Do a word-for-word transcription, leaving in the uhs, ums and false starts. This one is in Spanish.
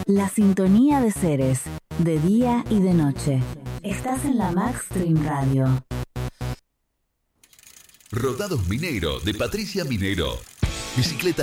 La sintonía de seres, de día y de noche. Estás en la Maxstream Radio. Rodados Mineiro, de Patricia Mineiro. Bicicleta